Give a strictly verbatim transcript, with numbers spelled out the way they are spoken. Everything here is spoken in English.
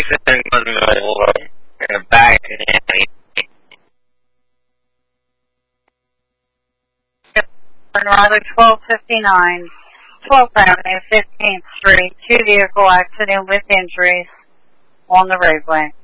accident was in the back of the alley. Riley twelve fifty-nine, twelfth Avenue, fifteenth Street, two vehicle accident with injuries on the roadway.